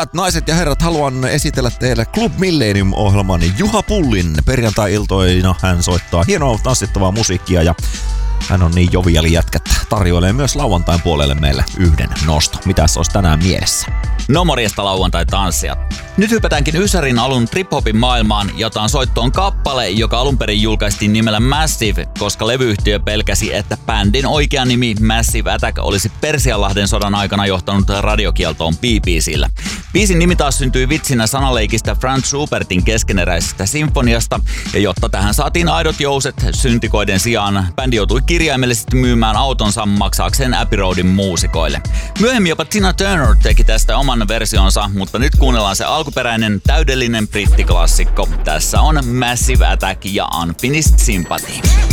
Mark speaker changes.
Speaker 1: Hyvät naiset ja herrat, haluan esitellä teille Club Millennium-ohjelman Juha Pullin. Perjantai-iltoina hän soittaa hienoa tanssittavaa musiikkia ja hän on niin joviali jätkä, tarjoilee myös lauantain puolelle meille yhden nosto. Mitäs olisi tänään mielessä?
Speaker 2: No morjesta lauantai-tanssijat. Nyt hypätäänkin Ysärin alun trip-hopin maailmaan ja otan soittoon kappale, joka alun perin julkaistiin nimellä Massive, koska levyyhtiö pelkäsi, että bändin oikea nimi Massive Attack olisi Persianlahden sodan aikana johtanut radiokieltoon BBC:llä. Biisin nimi taas syntyi vitsinä sanaleikistä Franz Schubertin keskeneräisestä sinfoniasta, ja jotta tähän saatiin aidot jouset syntikoiden sijaan, bändi joutui kirjaimellisesti myymään autonsa maksaakseen Abbey Roadin muusikoille. Myöhemmin jopa Tina Turner teki tästä oman versionsa, mutta nyt kuunnellaan se alkuperäinen täydellinen brittiklassikko. Tässä on Massive Attack ja Unfinished Sympathy.